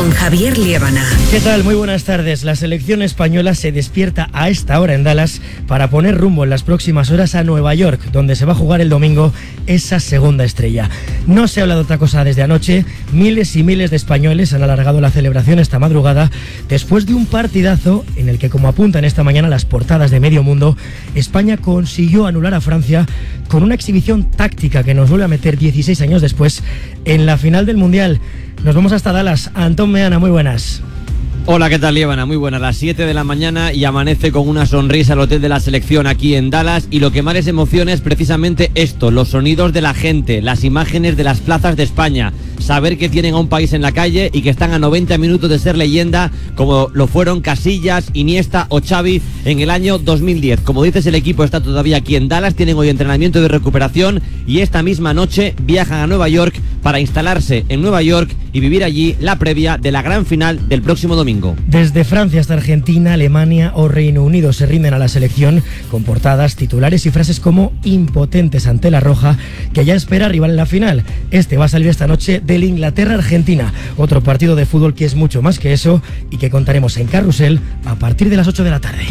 con Javier Liébana. ¿Qué tal? Muy buenas tardes. La selección española se despierta a esta hora en Dallas para poner rumbo en las próximas horas a Nueva York, donde se va a jugar el domingo esa segunda estrella. No se ha hablado de otra cosa desde anoche. Miles y miles de españoles han alargado la celebración esta madrugada después de un partidazo en el que, como apuntan esta mañana las portadas de medio mundo, España consiguió anular a Francia con una exhibición táctica que nos vuelve a meter 16 años después en la final del Mundial. Nos vamos hasta Dallas. Antón Meana, muy buenas. Hola, ¿qué tal, Liébana? Muy buenas, las 7 de la mañana y amanece con una sonrisa el hotel de la selección aquí en Dallas, y lo que más les emociona es precisamente esto, los sonidos de la gente, las imágenes de las plazas de España, saber que tienen a un país en la calle y que están a 90 minutos de ser leyenda, como lo fueron Casillas, Iniesta o Xavi en el año 2010. Como dices, el equipo está todavía aquí en Dallas, tienen hoy entrenamiento de recuperación y esta misma noche viajan a Nueva York para instalarse en Nueva York y vivir allí la previa de la gran final del próximo domingo. Desde Francia hasta Argentina, Alemania o Reino Unido se rinden a la selección con portadas, titulares y frases como impotentes ante la roja, que ya espera rival en la final. Este va a salir esta noche del Inglaterra-Argentina, otro partido de fútbol que es mucho más que eso y que contaremos en Carrusel a partir de las 8 de la tarde.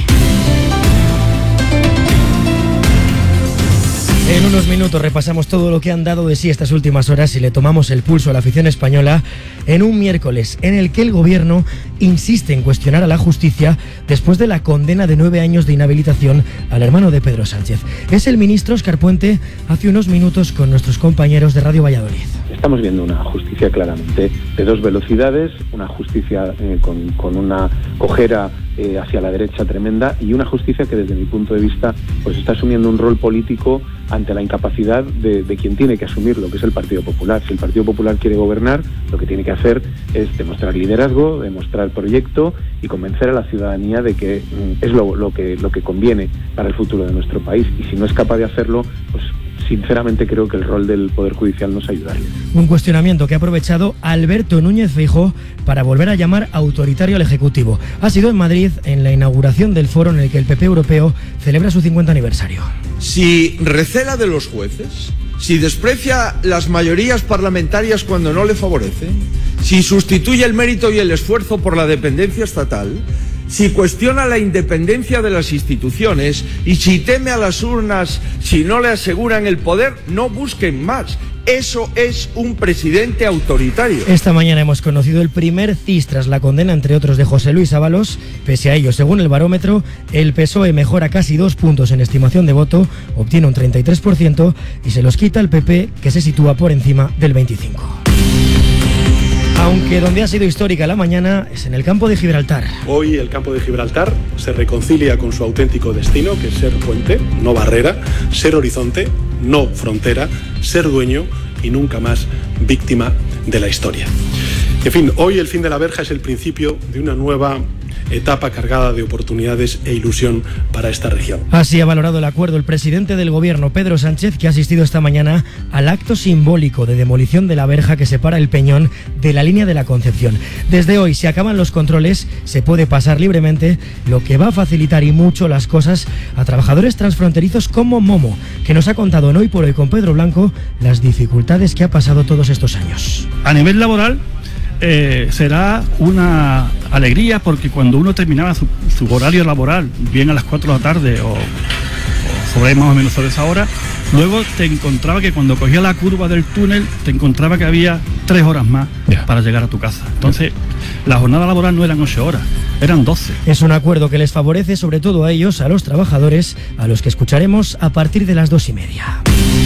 En unos minutos repasamos todo lo que han dado de sí estas últimas horas y le tomamos el pulso a la afición española en un miércoles en el que el gobierno insiste en cuestionar a la justicia después de la condena de 9 años de inhabilitación al hermano de Pedro Sánchez. Es el ministro Óscar Puente hace unos minutos con nuestros compañeros de Radio Valladolid. Estamos viendo una justicia claramente de dos velocidades, una justicia con una cojera hacia la derecha tremenda, y una justicia que desde mi punto de vista pues está asumiendo un rol político ante la incapacidad de quien tiene que asumirlo, que es el Partido Popular. Si el Partido Popular quiere gobernar, lo que tiene que hacer es demostrar liderazgo, demostrar proyecto y convencer a la ciudadanía de que es lo que conviene para el futuro de nuestro país. Y si no es capaz de hacerlo, pues sinceramente creo que el rol del Poder Judicial nos ayudaría. Un cuestionamiento que ha aprovechado Alberto Núñez Feijóo para volver a llamar autoritario al Ejecutivo. Ha sido en Madrid, en la inauguración del foro en el que el PP europeo celebra su 50 aniversario. Si recela de los jueces, si desprecia las mayorías parlamentarias cuando no le favorecen, si sustituye el mérito y el esfuerzo por la dependencia estatal, si cuestiona la independencia de las instituciones y si teme a las urnas si no le aseguran el poder, no busquen más. Eso es un presidente autoritario. Esta mañana hemos conocido el primer CIS tras la condena, entre otros, de José Luis Ábalos. Pese a ello, según el barómetro, el PSOE mejora casi 2 puntos en estimación de voto, obtiene un 33% y se los quita el PP, que se sitúa por encima del 25%. Aunque donde ha sido histórica la mañana es en el campo de Gibraltar. Hoy el campo de Gibraltar se reconcilia con su auténtico destino, que es ser puente, no barrera, ser horizonte, no frontera, ser dueño y nunca más víctima de la historia. En fin, hoy el fin de la verja es el principio de una nueva etapa cargada de oportunidades e ilusión para esta región. Así ha valorado el acuerdo el presidente del gobierno, Pedro Sánchez, que ha asistido esta mañana al acto simbólico de demolición de la verja que separa el Peñón de la línea de la Concepción. Desde hoy, si acaban los controles, se puede pasar libremente, lo que va a facilitar y mucho las cosas a trabajadores transfronterizos como Momo, que nos ha contado en Hoy por Hoy con Pedro Blanco las dificultades que ha pasado todos estos años. A nivel laboral, será una alegría, porque cuando uno terminaba su horario laboral, bien a las 4 de la tarde o sobre más o menos sobre esa hora, luego te encontraba que cuando cogía la curva del túnel, te encontraba que había 3 horas más para llegar a tu casa. Entonces, la jornada laboral no eran 8 horas, eran 12. Es un acuerdo que les favorece sobre todo a ellos, a los trabajadores, a los que escucharemos a partir de las 2:30.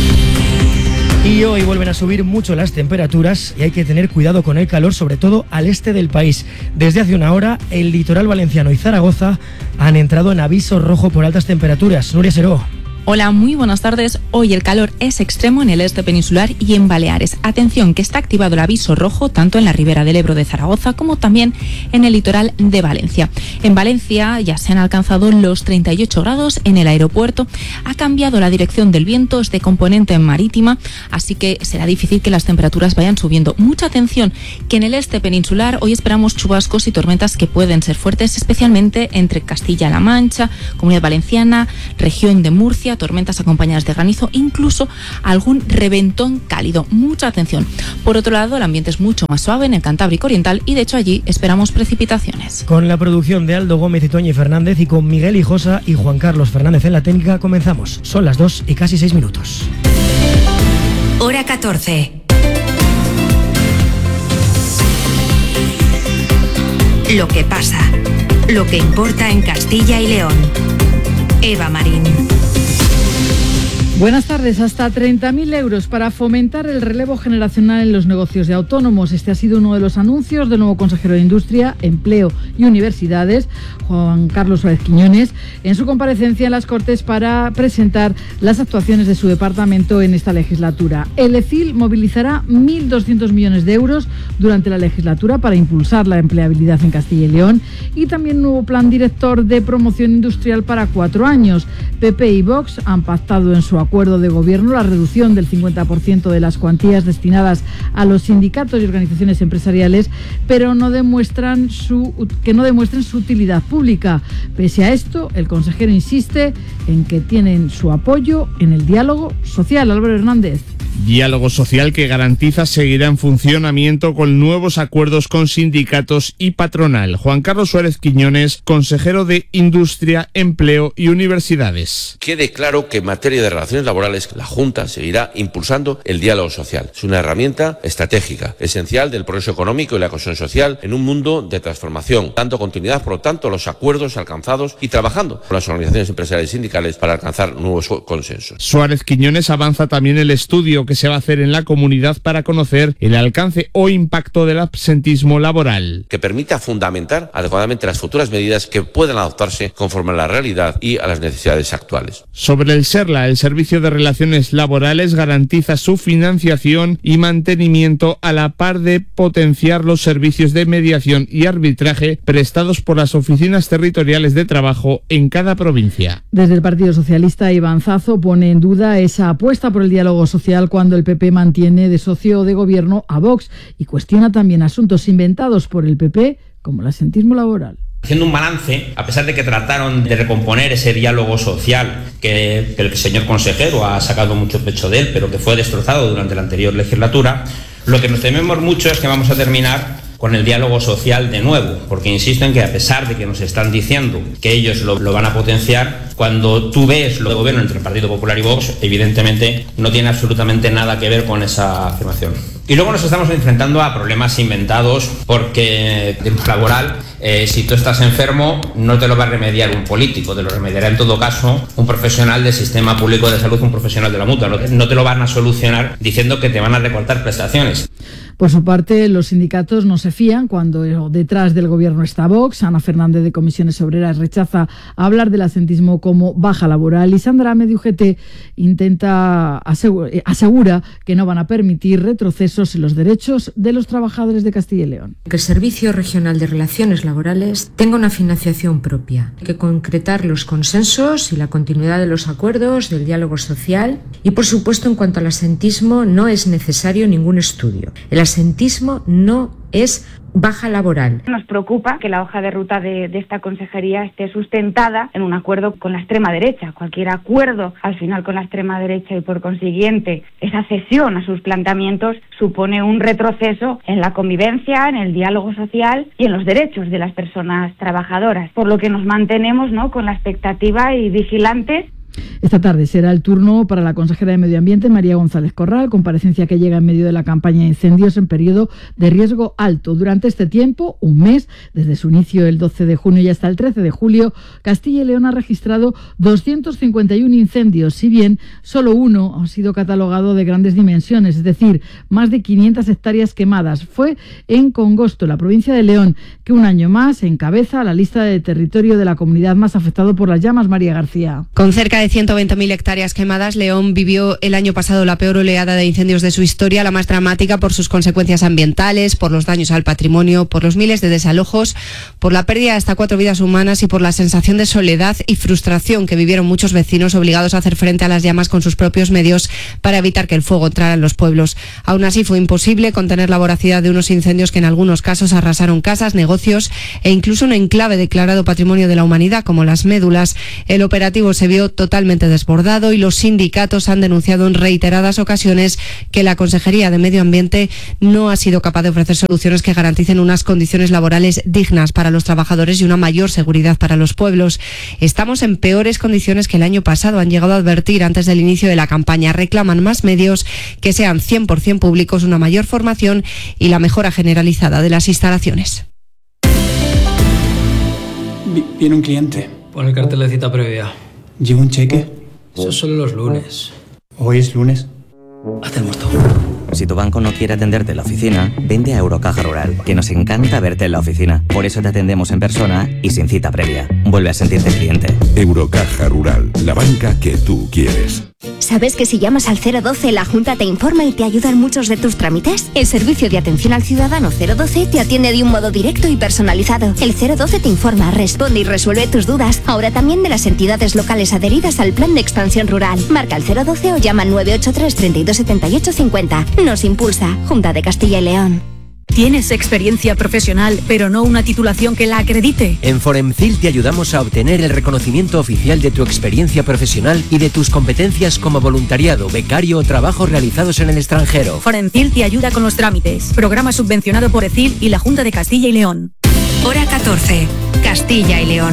Y hoy vuelven a subir mucho las temperaturas y hay que tener cuidado con el calor, sobre todo al este del país. Desde hace una hora, el litoral valenciano y Zaragoza han entrado en aviso rojo por altas temperaturas. Nuria Seró. Hola, muy buenas tardes. Hoy el calor es extremo en el este peninsular y en Baleares. Atención, que está activado el aviso rojo tanto en la ribera del Ebro de Zaragoza como también en el litoral de Valencia. En Valencia ya se han alcanzado los 38 grados en el aeropuerto. Ha cambiado la dirección del viento, es de componente marítima, así que será difícil que las temperaturas vayan subiendo. Mucha atención, que en el este peninsular hoy esperamos chubascos y tormentas que pueden ser fuertes, especialmente entre Castilla-La Mancha, Comunidad Valenciana, región de Murcia, lluvia, tormentas acompañadas de granizo, incluso algún reventón cálido. Mucha atención. Por otro lado, el ambiente es mucho más suave en el Cantábrico Oriental y de hecho allí esperamos precipitaciones. Con la producción de Aldo Gómez y Toñi Fernández y con Miguel Hijosa y Juan Carlos Fernández en la técnica comenzamos. Son las 2 y casi 6 minutos. Hora 14. Lo que pasa, lo que importa en Castilla y León. Eva Marín. Buenas tardes. Hasta 30.000 euros para fomentar el relevo generacional en los negocios de autónomos. Este ha sido uno de los anuncios del nuevo consejero de Industria, Empleo y Universidades, Juan Carlos Suárez Quiñones, en su comparecencia en las Cortes para presentar las actuaciones de su departamento en esta legislatura. El ECIL movilizará 1.200 millones de euros durante la legislatura para impulsar la empleabilidad en Castilla y León y también un nuevo plan director de promoción industrial para 4 años. PP y Vox han pactado en su acuerdo de gobierno la reducción del 50% de las cuantías destinadas a los sindicatos y organizaciones empresariales, pero no demuestren su utilidad pública. Pese a esto, el consejero insiste en que tienen su apoyo en el diálogo social. Álvaro Hernández. Diálogo social que garantiza seguirá en funcionamiento con nuevos acuerdos con sindicatos y patronal. Juan Carlos Suárez Quiñones, consejero de Industria, Empleo y Universidades. Quede claro que en materia de relaciones laborales la Junta seguirá impulsando el diálogo social. Es una herramienta estratégica, esencial del progreso económico y la cohesión social en un mundo de transformación, dando continuidad, por lo tanto, a los acuerdos alcanzados y trabajando con las organizaciones empresariales y sindicales para alcanzar nuevos consensos. Suárez Quiñones avanza también el estudio que se va a hacer en la comunidad para conocer el alcance o impacto del absentismo laboral. Que permita fundamentar adecuadamente las futuras medidas que puedan adoptarse conforme a la realidad y a las necesidades actuales. Sobre el SERLA, el Servicio de Relaciones Laborales garantiza su financiación y mantenimiento a la par de potenciar los servicios de mediación y arbitraje prestados por las oficinas territoriales de trabajo en cada provincia. Desde el Partido Socialista, Iván Zazo pone en duda esa apuesta por el diálogo social cuando el PP mantiene de socio de gobierno a Vox y cuestiona también asuntos inventados por el PP como el absentismo laboral. Haciendo un balance, a pesar de que trataron de recomponer ese diálogo social que el señor consejero ha sacado mucho pecho de él, pero que fue destrozado durante la anterior legislatura, lo que nos tememos mucho es que vamos a terminar con el diálogo social de nuevo, porque insisto en que a pesar de que nos están diciendo que ellos lo van a potenciar, cuando tú ves lo de gobierno entre el Partido Popular y Vox, evidentemente no tiene absolutamente nada que ver con esa afirmación. Y luego nos estamos enfrentando a problemas inventados porque el tiempo laboral, si tú estás enfermo, no te lo va a remediar un político, te lo remediará en todo caso un profesional del sistema público de salud, un profesional de la mutua. No te lo van a solucionar diciendo que te van a recortar prestaciones. Por su parte, los sindicatos no se fían cuando detrás del gobierno está Vox. Ana Fernández de Comisiones Obreras rechaza hablar del absentismo como baja laboral y Sandra Ame de UGT asegura que no van a permitir retrocesos en los derechos de los trabajadores de Castilla y León. Que el Servicio Regional de Relaciones Laborales tenga una financiación propia, hay que concretar los consensos y la continuidad de los acuerdos del diálogo social y, por supuesto, en cuanto al absentismo, no es necesario ningún estudio. El absentismo no es baja laboral. Nos preocupa que la hoja de ruta de esta consejería esté sustentada en un acuerdo con la extrema derecha. Cualquier acuerdo al final con la extrema derecha y por consiguiente esa cesión a sus planteamientos supone un retroceso en la convivencia, en el diálogo social y en los derechos de las personas trabajadoras. Por lo que nos mantenemos, ¿no?, con la expectativa y vigilantes. Esta tarde será el turno para la consejera de Medio Ambiente, María González Corral, comparecencia que llega en medio de la campaña de incendios en periodo de riesgo alto. Durante este tiempo, un mes, desde su inicio el 12 de junio y hasta el 13 de julio, Castilla y León ha registrado 251 incendios, si bien solo uno ha sido catalogado de grandes dimensiones, es decir, más de 500 hectáreas quemadas. Fue en Congosto, la provincia de León, que un año más encabeza la lista de territorio de la comunidad más afectado por las llamas. María García. Con cerca de 120.000 hectáreas quemadas, León vivió el año pasado la peor oleada de incendios de su historia, la más dramática por sus consecuencias ambientales, por los daños al patrimonio, por los miles de desalojos, por la pérdida de hasta 4 vidas humanas y por la sensación de soledad y frustración que vivieron muchos vecinos obligados a hacer frente a las llamas con sus propios medios para evitar que el fuego entrara en los pueblos. Aún así, fue imposible contener la voracidad de unos incendios que en algunos casos arrasaron casas, negocios e incluso un enclave declarado Patrimonio de la Humanidad como Las Médulas. El operativo se vio totalmente totalmente desbordado y los sindicatos han denunciado en reiteradas ocasiones que la Consejería de Medio Ambiente no ha sido capaz de ofrecer soluciones que garanticen unas condiciones laborales dignas para los trabajadores y una mayor seguridad para los pueblos. Estamos en peores condiciones que el año pasado, han llegado a advertir antes del inicio de la campaña. Reclaman más medios que sean 100% públicos, una mayor formación y la mejora generalizada de las instalaciones. Viene un cliente. Pon el cartel de cita previa. ¿Lleva un cheque? Eso solo los lunes. Hoy es lunes. Hacemos todo. Si tu banco no quiere atenderte en la oficina, vente a Eurocaja Rural, que nos encanta verte en la oficina. Por eso te atendemos en persona y sin cita previa. Vuelve a sentirte cliente. Eurocaja Rural, la banca que tú quieres. ¿Sabes que si llamas al 012 la Junta te informa y te ayuda en muchos de tus trámites? El servicio de atención al ciudadano 012 te atiende de un modo directo y personalizado. El 012 te informa, responde y resuelve tus dudas. Ahora también de las entidades locales adheridas al Plan de Expansión Rural. Marca el 012 o llama al 983 32 78 50. Nos impulsa, Junta de Castilla y León. ¿Tienes experiencia profesional, pero no una titulación que la acredite? En Foremcil te ayudamos a obtener el reconocimiento oficial de tu experiencia profesional y de tus competencias como voluntariado, becario o trabajos realizados en el extranjero. Foremcil te ayuda con los trámites. Programa subvencionado por ECIL y la Junta de Castilla y León. Hora 14. Castilla y León.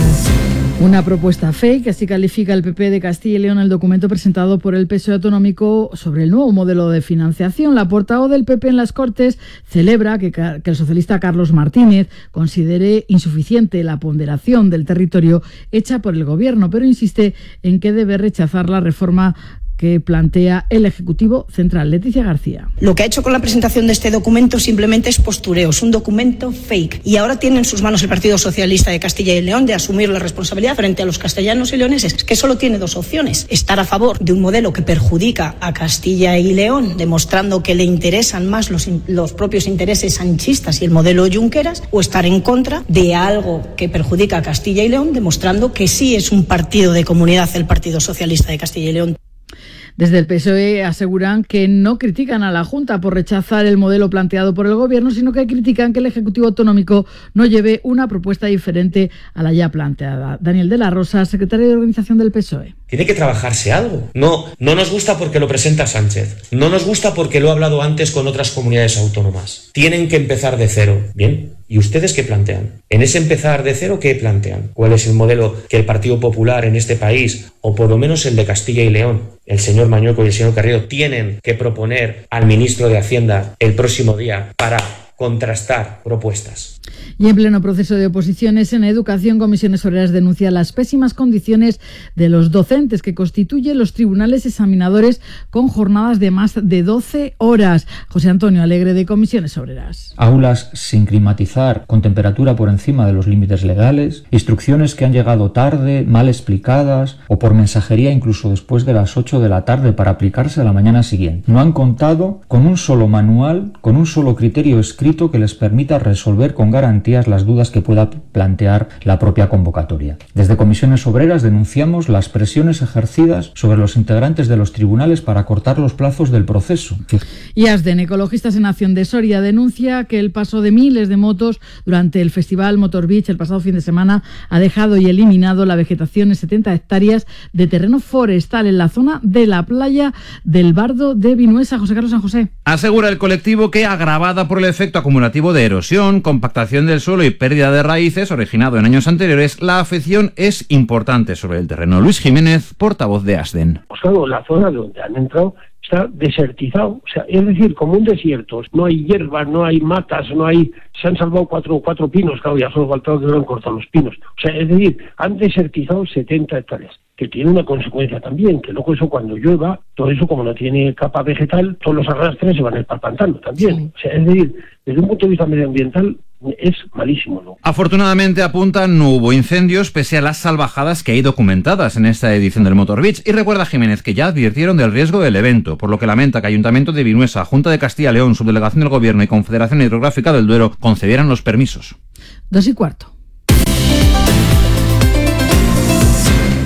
Una propuesta fake, así califica el PP de Castilla y León el documento presentado por el PSOE autonómico sobre el nuevo modelo de financiación. La portavoz del PP en las Cortes celebra que el socialista Carlos Martínez considere insuficiente la ponderación del territorio hecha por el Gobierno, pero insiste en que debe rechazar la reforma que plantea el Ejecutivo Central. Leticia García. Lo que ha hecho con la presentación de este documento simplemente es postureo, es un documento fake. Y ahora tiene en sus manos el Partido Socialista de Castilla y León de asumir la responsabilidad frente a los castellanos y leoneses. Es que solo tiene dos opciones: estar a favor de un modelo que perjudica a Castilla y León, demostrando que le interesan más los propios intereses sanchistas y el modelo Junqueras, o estar en contra de algo que perjudica a Castilla y León, demostrando que sí es un partido de comunidad el Partido Socialista de Castilla y León. Desde el PSOE aseguran que no critican a la Junta por rechazar el modelo planteado por el Gobierno, sino que critican que el Ejecutivo Autonómico no lleve una propuesta diferente a la ya planteada. Daniel de la Rosa, secretario de Organización del PSOE. Tiene que trabajarse algo. No nos gusta porque lo presenta Sánchez. No nos gusta porque lo ha hablado antes con otras comunidades autónomas. Tienen que empezar de cero. Bien. ¿Y ustedes qué plantean? En ese empezar de cero, ¿qué plantean? ¿Cuál es el modelo que el Partido Popular en este país, o por lo menos el de Castilla y León, el señor Mañueco y el señor Carrillo, tienen que proponer al ministro de Hacienda el próximo día para contrastar propuestas? Y en pleno proceso de oposiciones en educación, Comisiones Obreras denuncia las pésimas condiciones de los docentes que constituyen los tribunales examinadores con jornadas de más de 12 horas. José Antonio Alegre, de Comisiones Obreras. Aulas sin climatizar, con temperatura por encima de los límites legales, instrucciones que han llegado tarde, mal explicadas o por mensajería incluso después de las 8 de la tarde para aplicarse a la mañana siguiente. No han contado con un solo manual, con un solo criterio escrito que les permita resolver con garantías las dudas que pueda plantear la propia convocatoria. Desde Comisiones Obreras denunciamos las presiones ejercidas sobre los integrantes de los tribunales para acortar los plazos del proceso. Y ASDEN, Ecologistas en Acción de Soria, denuncia que el paso de miles de motos durante el Festival Motor Beach el pasado fin de semana ha dejado y eliminado la vegetación en 70 hectáreas de terreno forestal en la zona de la playa del Bardo de Vinuesa. José Carlos San José. Asegura el colectivo que, agravada por el efecto acumulativo de erosión, compactación del suelo y pérdida de raíces originado en años anteriores, la afección es importante sobre el terreno. Luis Jiménez, portavoz de ASDEN. Pues claro, la zona donde han entrado está desertizado, o sea, es decir, como un desierto. No hay hierbas, no hay matas, no hay... Se han salvado cuatro pinos, claro, ya solo faltaba que hubieran cortado los pinos. O sea, es decir, han desertizado 70 hectáreas, que tiene una consecuencia también, que luego eso cuando llueva, todo eso como no tiene capa vegetal, todos los arrastres se van a ir pantano también. Sí. O sea, es decir, desde un punto de vista medioambiental es malísimo, ¿no? Afortunadamente, apuntan, no hubo incendios pese a las salvajadas que hay documentadas en esta edición del Motor Beach, y recuerda Jiménez que ya advirtieron del riesgo del evento, por lo que lamenta que Ayuntamiento de Vinuesa, Junta de Castilla y León, Subdelegación del Gobierno y Confederación Hidrográfica del Duero concedieran los permisos. 2:15.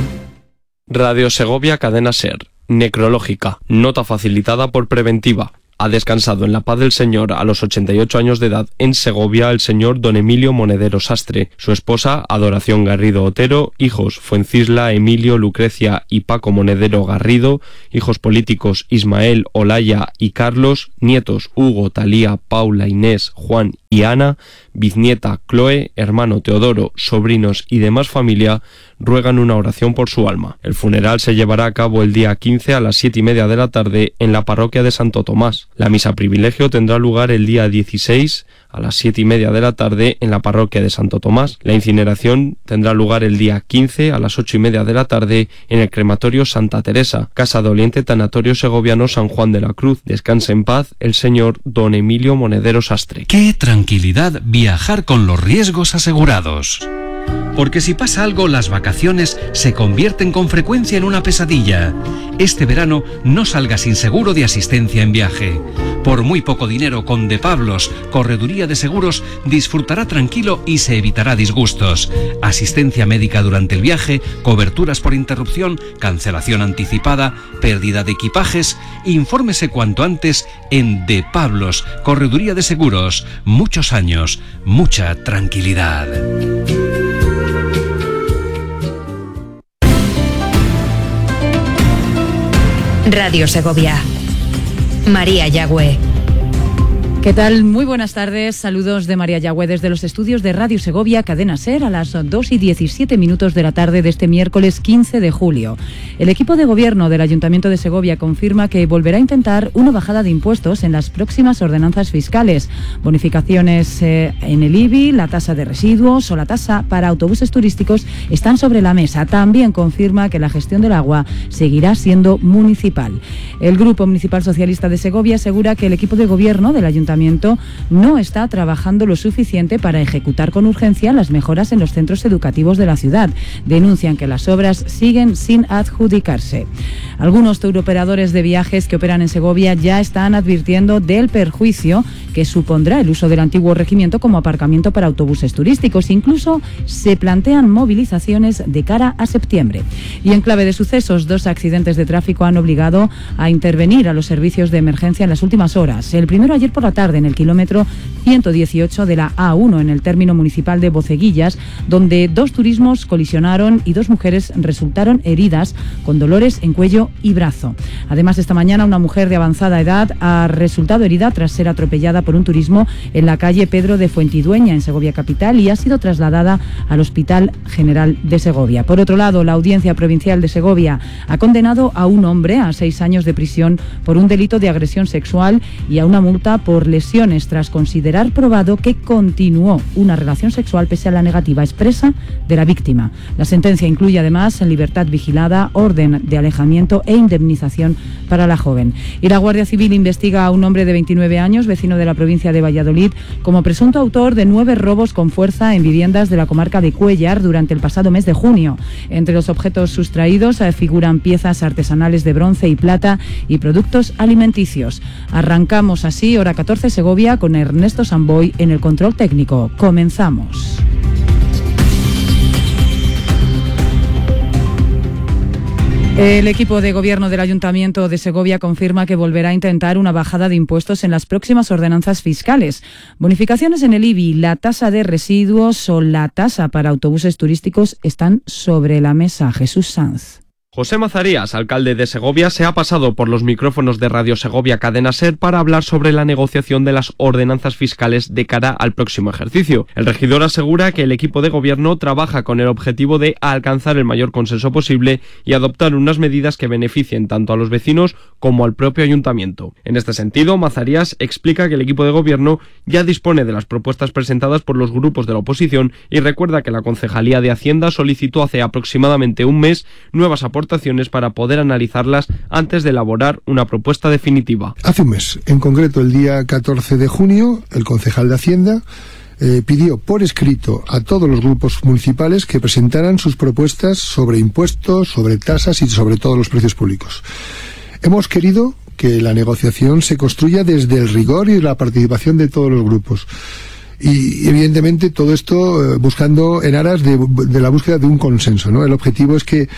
Radio Segovia, Cadena SER. Necrológica. Nota facilitada por Preventiva. Ha descansado en la paz del Señor a los 88 años de edad en Segovia el señor don Emilio Monedero Sastre, su esposa Adoración Garrido Otero, hijos Fuencisla, Emilio, Lucrecia y Paco Monedero Garrido, hijos políticos Ismael, Olaya y Carlos, nietos Hugo, Talía, Paula, Inés, Juan y Ana, biznieta Chloe, hermano Teodoro, sobrinos y demás familia ruegan una oración por su alma. El funeral se llevará a cabo el día 15 a las 7:30 de la tarde en la parroquia de Santo Tomás. La misa privilegio tendrá lugar el día 16 a las 7:30 de la tarde en la parroquia de Santo Tomás. La incineración tendrá lugar el día 15 a las 8:30 de la tarde en el crematorio Santa Teresa, Casa Doliente Tanatorio Segoviano San Juan de la Cruz. Descanse en paz el señor don Emilio Monedero Sastre. ¡Qué tranquilidad viajar con los riesgos asegurados! Porque si pasa algo, las vacaciones se convierten con frecuencia en una pesadilla. Este verano no salga sin seguro de asistencia en viaje. Por muy poco dinero, con De Pablos, Correduría de Seguros, disfrutará tranquilo y se evitará disgustos. Asistencia médica durante el viaje, coberturas por interrupción, cancelación anticipada, pérdida de equipajes. Infórmese cuanto antes en De Pablos, Correduría de Seguros. Muchos años, mucha tranquilidad. Radio Segovia. María Yagüe. ¿Qué tal? Muy buenas tardes. Saludos de María Yagüe desde los estudios de Radio Segovia, Cadena SER, a las 2:17 de la tarde de este miércoles 15 de julio. El equipo de gobierno del Ayuntamiento de Segovia confirma que volverá a intentar una bajada de impuestos en las próximas ordenanzas fiscales. Bonificaciones en el IBI, la tasa de residuos o la tasa para autobuses turísticos están sobre la mesa. También confirma que la gestión del agua seguirá siendo municipal. El Grupo Municipal Socialista de Segovia asegura que el equipo de gobierno del Ayuntamiento no está trabajando lo suficiente para ejecutar con urgencia las mejoras en los centros educativos de la ciudad. Denuncian que las obras siguen sin adjudicarse. Algunos touroperadores de viajes que operan en Segovia ya están advirtiendo del perjuicio que supondrá el uso del antiguo regimiento como aparcamiento para autobuses turísticos. Incluso se plantean movilizaciones de cara a septiembre. Y en clave de sucesos, 2 accidentes de tráfico han obligado a intervenir a los servicios de emergencia en las últimas horas. El primero ayer por la tarde en el kilómetro 118 de la A1 en el término municipal de Boceguillas, donde 2 turismos colisionaron y 2 mujeres resultaron heridas con dolores en cuello y brazo. Además, esta mañana una mujer de avanzada edad ha resultado herida tras ser atropellada por un turismo en la calle Pedro de Fuentidueña en Segovia capital y ha sido trasladada al Hospital General de Segovia. Por otro lado, la Audiencia Provincial de Segovia ha condenado a un hombre a 6 años de prisión por un delito de agresión sexual y a una multa por lesiones tras considerar probado que continuó una relación sexual pese a la negativa expresa de la víctima. La sentencia incluye además en libertad vigilada, orden de alejamiento e indemnización para la joven. Y la Guardia Civil investiga a un hombre de 29 años, vecino de la provincia de Valladolid, como presunto autor de 9 robos con fuerza en viviendas de la comarca de Cuéllar durante el pasado mes de junio. Entre los objetos sustraídos figuran piezas artesanales de bronce y plata y productos alimenticios. Arrancamos así, hora 14 Segovia, con Ernesto Samboy en el control técnico. Comenzamos. El equipo de gobierno del Ayuntamiento de Segovia confirma que volverá a intentar una bajada de impuestos en las próximas ordenanzas fiscales. Bonificaciones en el IBI, la tasa de residuos o la tasa para autobuses turísticos están sobre la mesa. Jesús Sanz. José Mazarías, alcalde de Segovia, se ha pasado por los micrófonos de Radio Segovia Cadena SER para hablar sobre la negociación de las ordenanzas fiscales de cara al próximo ejercicio. El regidor asegura que el equipo de gobierno trabaja con el objetivo de alcanzar el mayor consenso posible y adoptar unas medidas que beneficien tanto a los vecinos como al propio ayuntamiento. En este sentido, Mazarías explica que el equipo de gobierno ya dispone de las propuestas presentadas por los grupos de la oposición y recuerda que la Concejalía de Hacienda solicitó hace aproximadamente un mes nuevas aportaciones para poder analizarlas antes de elaborar una propuesta definitiva. Hace un mes, en concreto el día 14 de junio, el concejal de Hacienda pidió por escrito a todos los grupos municipales que presentaran sus propuestas sobre impuestos, sobre tasas y sobre todos los precios públicos. Hemos querido que la negociación se construya desde el rigor y la participación de todos los grupos. Y evidentemente todo esto buscando en aras de la búsqueda de un consenso, ¿no? El objetivo es que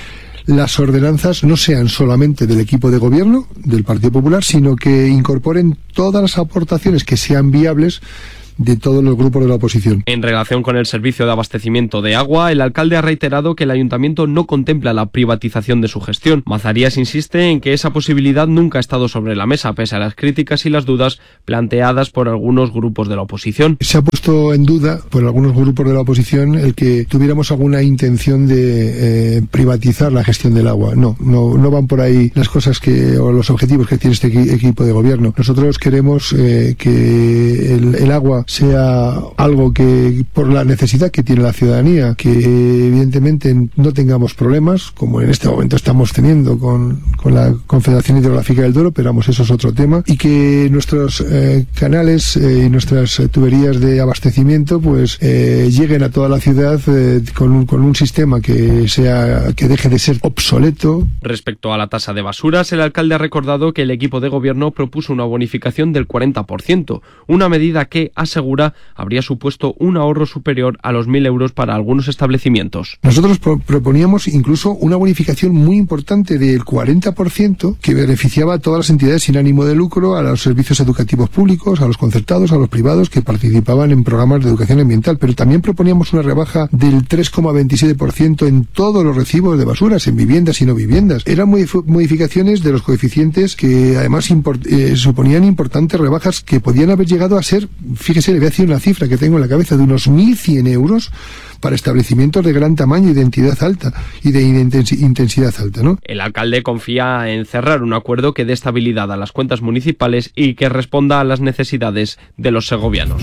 las ordenanzas no sean solamente del equipo de gobierno del Partido Popular, sino que incorporen todas las aportaciones que sean viables de todos los grupos de la oposición. En relación con el servicio de abastecimiento de agua, el alcalde ha reiterado que el ayuntamiento no contempla la privatización de su gestión. Mazarías insiste en que esa posibilidad nunca ha estado sobre la mesa, pese a las críticas y las dudas planteadas por algunos grupos de la oposición. Se ha puesto en duda por algunos grupos de la oposición el que tuviéramos alguna intención de privatizar la gestión del agua. No van por ahí las cosas o los objetivos que tiene este equipo de gobierno. Nosotros queremos que el agua sea algo que, por la necesidad que tiene la ciudadanía, que evidentemente no tengamos problemas, como en este momento estamos teniendo con la Confederación Hidrográfica del Duero, pero vamos, eso es otro tema, y que nuestros canales y nuestras tuberías de abastecimiento pues lleguen a toda la ciudad con un sistema que deje de ser obsoleto. Respecto a la tasa de basuras, el alcalde ha recordado que el equipo de gobierno propuso una bonificación del 40%, una medida que, asegura, habría supuesto un ahorro superior a los 1.000 euros para algunos establecimientos. Nosotros proponíamos incluso una bonificación muy importante del 40% que beneficiaba a todas las entidades sin ánimo de lucro, a los servicios educativos públicos, a los concertados, a los privados que participaban en programas de educación ambiental, pero también proponíamos una rebaja del 3,27% en todos los recibos de basuras, en viviendas y no viviendas. Eran modificaciones de los coeficientes que además suponían importantes rebajas que podían haber llegado a ser, fíjese, le voy a decir una cifra que tengo en la cabeza, de unos 1.100 euros para establecimientos de gran tamaño y de entidad alta y de intensidad alta, ¿no? El alcalde confía en cerrar un acuerdo que dé estabilidad a las cuentas municipales y que responda a las necesidades de los segovianos.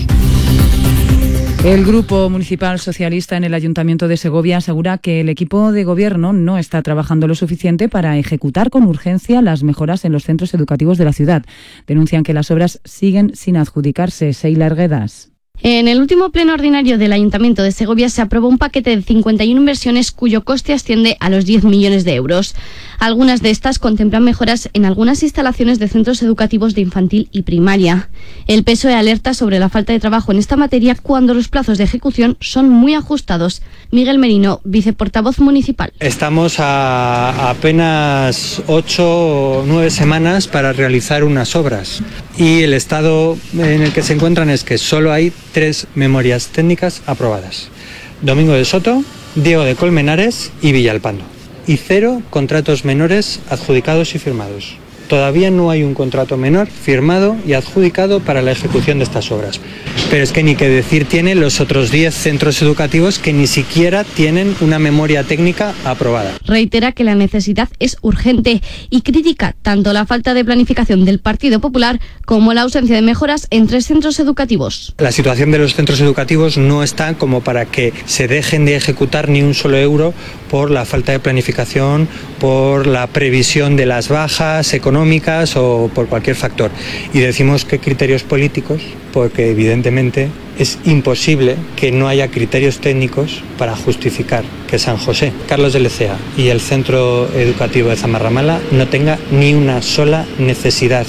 El Grupo Municipal Socialista en el Ayuntamiento de Segovia asegura que el equipo de gobierno no está trabajando lo suficiente para ejecutar con urgencia las mejoras en los centros educativos de la ciudad. Denuncian que las obras siguen sin adjudicarse. Seila Arguedas. En el último pleno ordinario del Ayuntamiento de Segovia se aprobó un paquete de 51 inversiones cuyo coste asciende a los 10 millones de euros. Algunas de estas contemplan mejoras en algunas instalaciones de centros educativos de infantil y primaria. El PSOE alerta sobre la falta de trabajo en esta materia cuando los plazos de ejecución son muy ajustados. Miguel Merino, viceportavoz municipal. Estamos a apenas 8 o 9 semanas para realizar unas obras y el estado en el que se encuentran es que solo hay 3 memorias técnicas aprobadas: Domingo de Soto, Diego de Colmenares y Villalpando, y 0 contratos menores adjudicados y firmados. Todavía no hay un contrato menor firmado y adjudicado para la ejecución de estas obras. Pero es que ni que decir tiene los otros 10 centros educativos que ni siquiera tienen una memoria técnica aprobada. Reitera que la necesidad es urgente y critica tanto la falta de planificación del Partido Popular como la ausencia de mejoras en 3 centros educativos. La situación de los centros educativos no está como para que se dejen de ejecutar ni un solo euro por la falta de planificación, por la previsión de las bajas económicas o por cualquier factor. Y decimos que criterios políticos, porque evidentemente es imposible que no haya criterios técnicos para justificar que San José, Carlos de Lecea y el Centro Educativo de Zamarramala no tenga ni una sola necesidad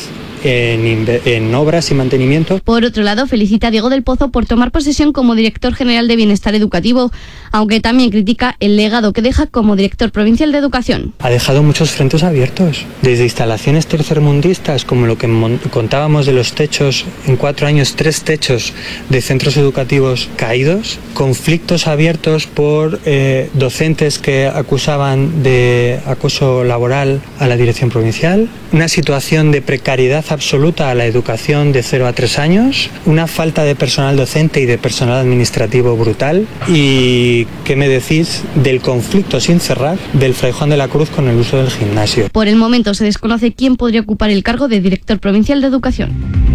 en obras y mantenimiento. Por otro lado, felicita a Diego del Pozo por tomar posesión como director general de Bienestar Educativo, aunque también critica el legado que deja como director provincial de Educación. Ha dejado muchos frentes abiertos, desde instalaciones tercermundistas, como lo que contábamos de los techos, en 4 años 3 techos de centros educativos caídos, conflictos abiertos por docentes que acusaban de acoso laboral a la dirección provincial, una situación de precariedad absoluta a la educación de 0 a 3 años, una falta de personal docente y de personal administrativo brutal. ¿Y qué me decís del conflicto sin cerrar del Fray Juan de la Cruz con el uso del gimnasio? Por el momento se desconoce quién podría ocupar el cargo de director provincial de Educación.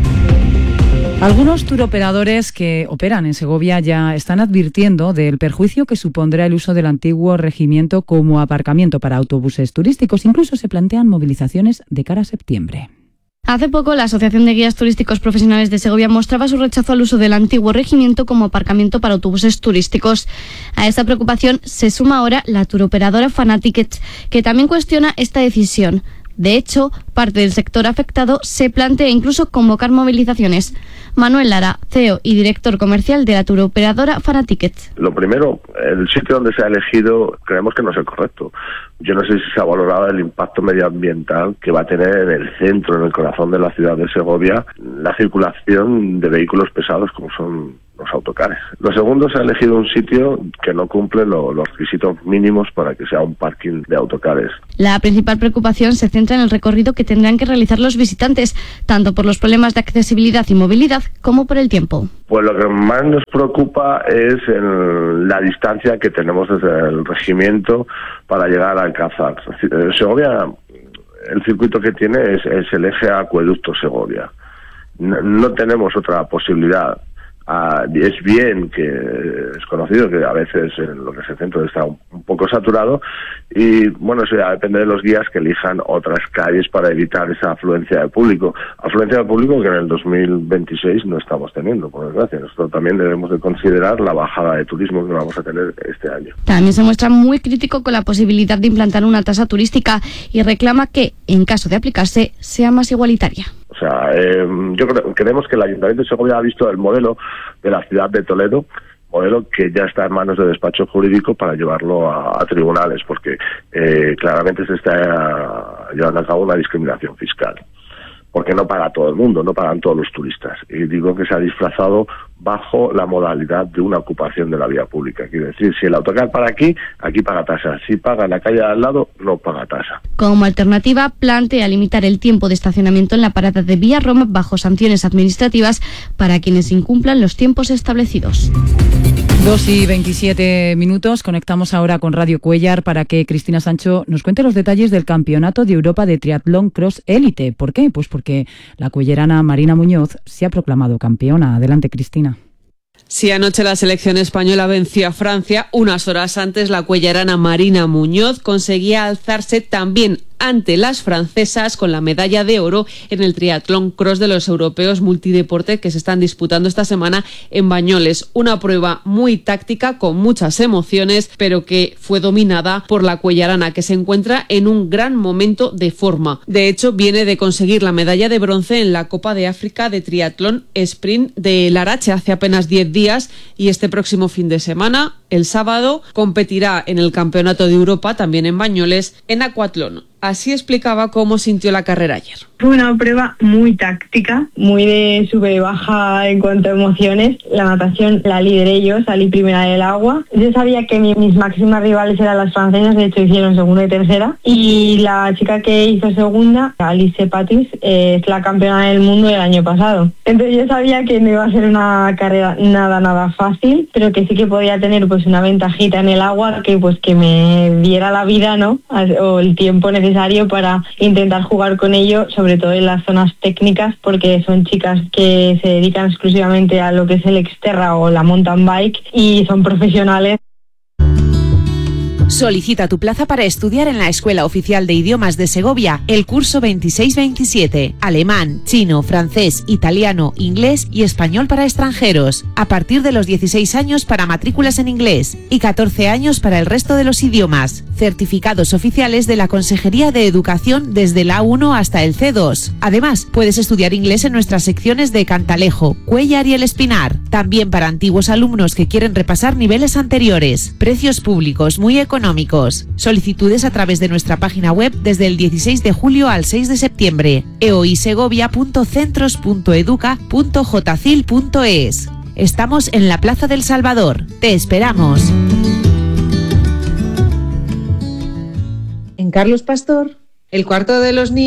Algunos turoperadores que operan en Segovia ya están advirtiendo del perjuicio que supondrá el uso del antiguo regimiento como aparcamiento para autobuses turísticos. Incluso se plantean movilizaciones de cara a septiembre. Hace poco, la Asociación de Guías Turísticos Profesionales de Segovia mostraba su rechazo al uso del antiguo regimiento como aparcamiento para autobuses turísticos. A esta preocupación se suma ahora la turoperadora Fanaticket, que también cuestiona esta decisión. De hecho, parte del sector afectado se plantea incluso convocar movilizaciones. Manuel Lara, CEO y director comercial de la turoperadora Faratickets. Lo primero, el sitio donde se ha elegido creemos que no es el correcto. Yo no sé si se ha valorado el impacto medioambiental que va a tener en el centro, en el corazón de la ciudad de Segovia, la circulación de vehículos pesados como son los autocares. Lo segundo, se ha elegido un sitio que no cumple los requisitos mínimos para que sea un parking de autocares. La principal preocupación se centra en el recorrido que tendrán que realizar los visitantes, tanto por los problemas de accesibilidad y movilidad como por el tiempo. Pues lo que más nos preocupa es la distancia que tenemos desde el regimiento para llegar a Alcázar. Segovia, el circuito que tiene es el eje acueducto Segovia. No tenemos otra posibilidad. Es bien que es conocido que a veces en lo que es el centro está un poco saturado y bueno, eso ya depende de los guías que elijan otras calles para evitar esa afluencia de público que en el 2026 no estamos teniendo, por desgracia. Nosotros también debemos de considerar la bajada de turismo que vamos a tener este año. También se muestra muy crítico con la posibilidad de implantar una tasa turística y reclama que, en caso de aplicarse, sea más igualitaria. O sea, creemos que el Ayuntamiento de Segovia ha visto el modelo de la ciudad de Toledo, modelo que ya está en manos del despacho jurídico para llevarlo a tribunales, porque claramente se está llevando a cabo una discriminación fiscal. Porque no paga todo el mundo, no pagan todos los turistas. Y digo que se ha disfrazado bajo la modalidad de una ocupación de la vía pública. Quiere decir, si el autocar para aquí paga tasa. Si paga en la calle al lado, no paga tasa. Como alternativa, plantea limitar el tiempo de estacionamiento en la parada de Vía Roma bajo sanciones administrativas para quienes incumplan los tiempos establecidos. 2:27. Conectamos ahora con Radio Cuéllar para que Cristina Sancho nos cuente los detalles del Campeonato de Europa de Triatlón Cross Élite. ¿Por qué? Pues porque la cuellarana Marina Muñoz se ha proclamado campeona. Adelante, Cristina. Sí, anoche la selección española venció a Francia. Unas horas antes, la cuellarana Marina Muñoz conseguía alzarse también ante las francesas con la medalla de oro en el triatlón cross de los europeos multideporte que se están disputando esta semana en Bañoles. Una prueba muy táctica con muchas emociones, pero que fue dominada por la cuellarana, que se encuentra en un gran momento de forma. De hecho, viene de conseguir la medalla de bronce en la Copa de África de Triatlón Sprint de Larache hace apenas 10 días y este próximo fin de semana, el sábado, competirá en el Campeonato de Europa, también en Bañoles, en acuatlón. Así explicaba cómo sintió la carrera ayer. Fue una prueba muy táctica, muy de sube y baja en cuanto a emociones. La natación la lideré yo, salí primera del agua. Yo sabía que mis máximas rivales eran las francesas, de hecho hicieron segunda y tercera. Y la chica que hizo segunda, Alice Patis, es la campeona del mundo del año pasado. Entonces yo sabía que no iba a ser una carrera nada fácil, pero que sí que podía tener pues una ventajita en el agua que me diera la vida, ¿no? O el tiempo necesario para intentar jugar con ello, sobre todo en las zonas técnicas, porque son chicas que se dedican exclusivamente a lo que es el Xterra o la mountain bike y son profesionales. Solicita tu plaza para estudiar en la Escuela Oficial de Idiomas de Segovia el curso 26-27, alemán, chino, francés, italiano, inglés y español para extranjeros, a partir de los 16 años para matrículas en inglés y 14 años para el resto de los idiomas. Certificados oficiales de la Consejería de Educación desde la A1 hasta el C2. Además, puedes estudiar inglés en nuestras secciones de Cantalejo, Cuéllar y El Espinar. También para antiguos alumnos que quieren repasar niveles anteriores. Precios públicos muy económicos. Solicitudes a través de nuestra página web desde el 16 de julio al 6 de septiembre. eoisegovia.centros.educa.jcil.es. Estamos en la Plaza del Salvador. Te esperamos. En Carlos Pastor, el cuarto de los niños.